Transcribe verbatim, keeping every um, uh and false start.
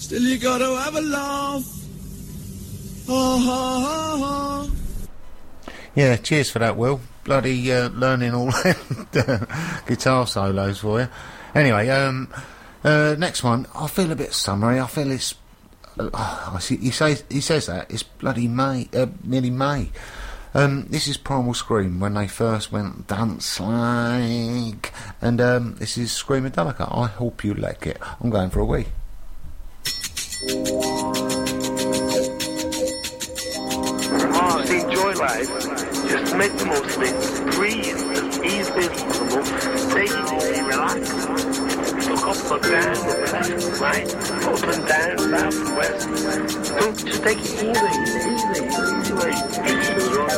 Still you gotta have a laugh. Ha ha ha ha. Yeah, cheers for that, Will. Bloody uh, learning all them guitar solos for you. Anyway, um, uh, next one. I feel a bit summery. I feel it's. Uh, I see. He says. He says that it's bloody May. Uh, nearly May. Um, this is Primal Scream when they first went dance like, and um, this is Screaming Delicate. I hope you like it. I'm going for a wee. Oh, enjoy life. Just make the most of it. Breathe as easily as possible. Take it easy, relax. Look up and down, look left and right, up and down, south and west. Don't just take it easy, easy, easy way.